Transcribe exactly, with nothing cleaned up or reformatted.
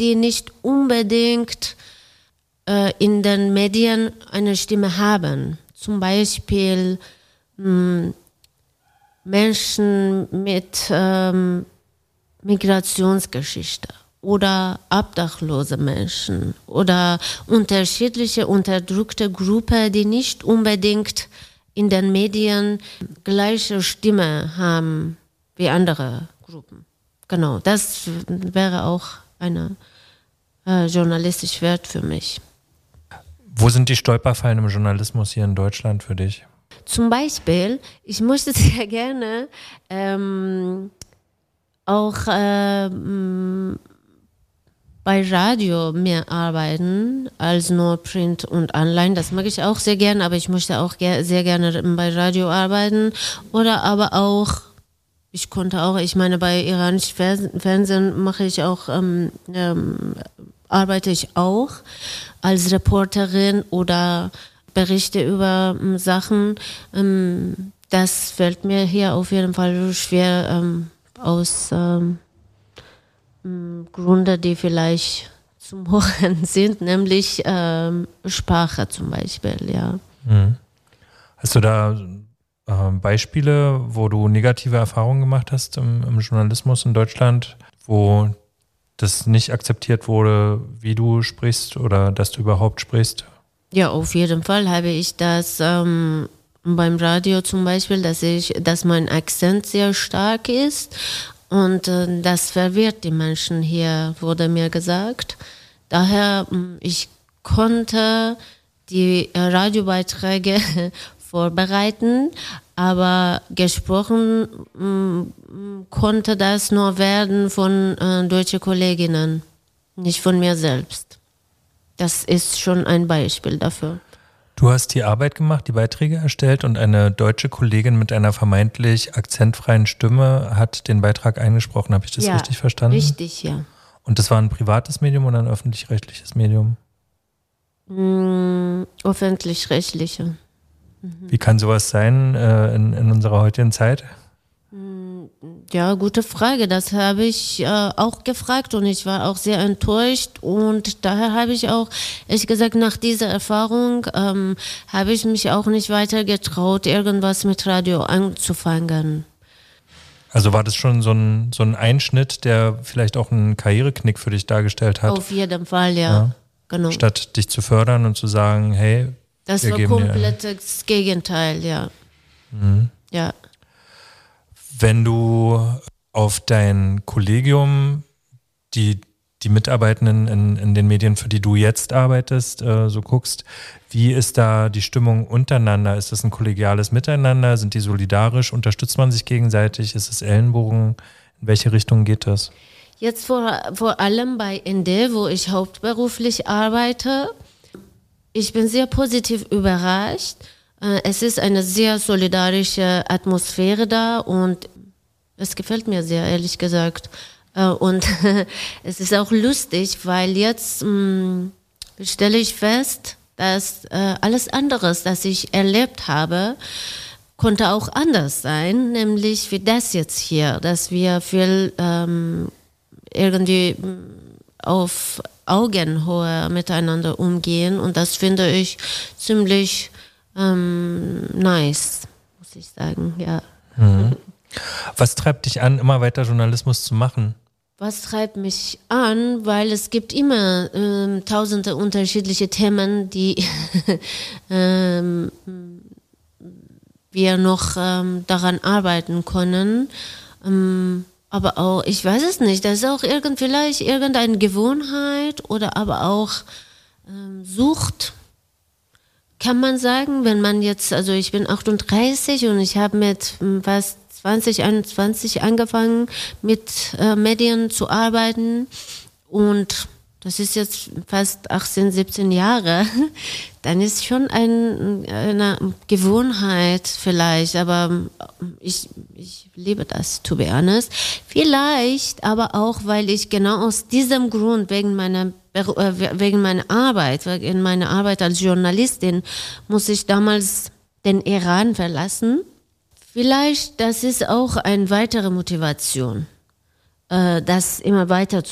die nicht unbedingt äh, in den Medien eine Stimme haben. Zum Beispiel mh, Menschen mit ähm, Migrationsgeschichte oder obdachlose Menschen oder unterschiedliche unterdrückte Gruppen, die nicht unbedingt in den Medien gleiche Stimme haben wie andere Gruppen. Genau, das wäre auch eine äh, journalistisch Wert für mich. Wo sind die Stolperfallen im Journalismus hier in Deutschland für dich? Zum Beispiel, ich möchte sehr gerne ähm, auch ähm, bei Radio mehr arbeiten als nur Print und Online. Das mag ich auch sehr gerne, aber ich möchte auch ger- sehr gerne bei Radio arbeiten. Oder aber auch, ich konnte auch, ich meine, bei iranischem Fernsehen mache ich auch, ähm, ähm, arbeite ich auch als Reporterin oder Berichte über ähm, Sachen. Ähm, das fällt mir hier auf jeden Fall schwer ähm, aus ähm, Gründe, die vielleicht zum Hören sind, nämlich ähm, Sprache zum Beispiel, ja. Mhm. Hast du da äh, Beispiele, wo du negative Erfahrungen gemacht hast im, im Journalismus in Deutschland, wo das nicht akzeptiert wurde, wie du sprichst oder dass du überhaupt sprichst? Ja, auf jeden Fall habe ich das ähm, beim Radio zum Beispiel, dass ich, dass mein Akzent sehr stark ist. Und äh, das verwirrt die Menschen hier, wurde mir gesagt. Daher, ich konnte die äh, Radiobeiträge vorbereiten, aber gesprochen mh, konnte das nur werden von äh, deutschen Kolleginnen, nicht von mir selbst. Das ist schon ein Beispiel dafür. Du hast die Arbeit gemacht, die Beiträge erstellt und eine deutsche Kollegin mit einer vermeintlich akzentfreien Stimme hat den Beitrag eingesprochen. Habe ich das ja, richtig verstanden? Richtig, ja. Und das war ein privates Medium oder ein öffentlich-rechtliches Medium? Mm, öffentlich-rechtliche. Mhm. Wie kann sowas sein äh, in, in unserer heutigen Zeit? Ja, gute Frage. Das habe ich äh, auch gefragt und ich war auch sehr enttäuscht und daher habe ich auch, ehrlich gesagt, nach dieser Erfahrung ähm, habe ich mich auch nicht weiter getraut, irgendwas mit Radio anzufangen. Also war das schon so ein, so ein Einschnitt, der vielleicht auch einen Karriereknick für dich dargestellt hat? Auf jeden Fall, ja. ja. Genau. Statt dich zu fördern und zu sagen, hey, das wir war geben komplett das Gegenteil, ja. Mhm. Ja. Wenn du auf dein Kollegium, die, die Mitarbeitenden in, in den Medien, für die du jetzt arbeitest, äh, so guckst, wie ist da die Stimmung untereinander? Ist das ein kollegiales Miteinander? Sind die solidarisch? Unterstützt man sich gegenseitig? Ist es Ellenbogen? In welche Richtung geht das? Jetzt vor, vor allem bei N D, wo ich hauptberuflich arbeite, ich bin sehr positiv überrascht. Es ist eine sehr solidarische Atmosphäre da und es gefällt mir sehr, ehrlich gesagt. Und es ist auch lustig, weil jetzt mh, stelle ich fest, dass äh, alles anderes, das ich erlebt habe, konnte auch anders sein, nämlich wie das jetzt hier, dass wir viel ähm, irgendwie auf Augenhöhe miteinander umgehen und das finde ich ziemlich ähm, nice, muss ich sagen, ja. Mhm. Was treibt dich an, immer weiter Journalismus zu machen? Was treibt mich an? Weil es gibt immer ähm, tausende unterschiedliche Themen, die ähm, wir noch ähm, daran arbeiten können. Ähm, aber auch, ich weiß es nicht, das ist auch irgend, vielleicht irgendeine Gewohnheit oder aber auch ähm, Sucht, kann man sagen, wenn man jetzt, also ich bin achtunddreißig und ich habe mit fast zwanzig einundzwanzig angefangen mit äh, Medien zu arbeiten und das ist jetzt fast achtzehn, siebzehn Jahre, dann ist schon ein, eine Gewohnheit vielleicht, aber ich, ich liebe das, to be honest. Vielleicht aber auch, weil ich genau aus diesem Grund, wegen meiner, wegen meiner Arbeit, wegen meiner Arbeit als Journalistin, muss ich damals den Iran verlassen. Vielleicht, das ist auch eine weitere Motivation, das immer weiter zu